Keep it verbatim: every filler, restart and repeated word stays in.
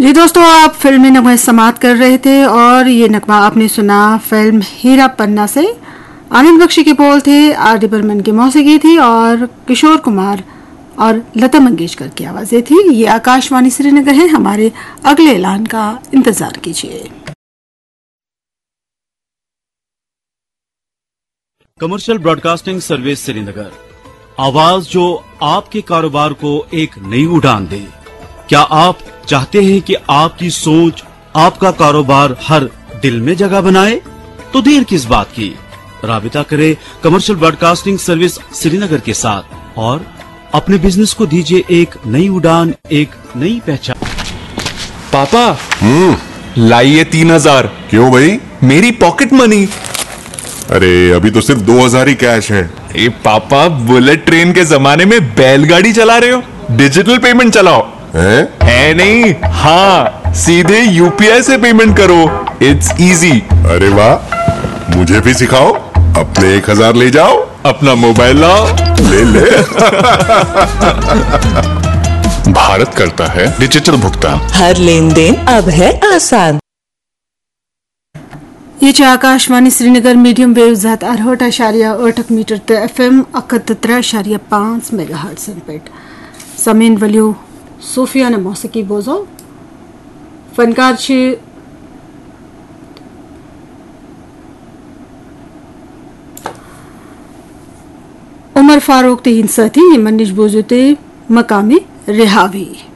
जी दोस्तों, आप फिल्मी नगमे समाप्त कर रहे थे और ये नगमा आपने सुना फिल्म हीरा पन्ना से। आनंद बख्शी के बोल थे, आर डी बर्मन की मौसीकी थी और किशोर कुमार और लता मंगेशकर की आवाजें थी। ये आकाशवाणी श्रीनगर है। हमारे अगले ऐलान का इंतजार कीजिए। कमर्शियल ब्रॉडकास्टिंग सर्विस श्रीनगर, आवाज जो आपके कारोबार को एक नई उड़ान दे। क्या आप चाहते हैं कि आपकी सोच आपका कारोबार हर दिल में जगह बनाए? तो देर किस बात की, राबिता करें कमर्शियल ब्रॉडकास्टिंग सर्विस श्रीनगर के साथ और अपने बिजनेस को दीजिए एक नई उड़ान, एक नई पहचान। पापा, हम्म लाइए तीन हजार। क्यों भाई? मेरी पॉकेट मनी। अरे अभी तो सिर्फ दो हजार ही कैश है। ए पापा, बुलेट ट्रेन के जमाने में बैलगाड़ी चला रहे हो? डिजिटल पेमेंट चलाओ। हैं? है नहीं, हाँ, सीधे यूपीआई से पेमेंट करो। It's easy. अरे वाह, मुझे भी सिखाओ। अपने एक हजार ले जाओ, अपना मोबाइल लाओ, ले ले। भारत करता है डिजिटल भुगतान। हर लेन देन अब है आसान। ये चे आकाशवाणी श्रीनगर मीडियम वेव जात अरहठ आशारिया अठक मीटर ते एफ एम अकहत्तर आशारिया पांच मेगा हर्ट्ज पेट समीन वलियो सोफिया ने मौसीकी बोजो फनकार छे उमर फारूक ते हिंसा थी मनीष बोजो ते मकामी रिहावी।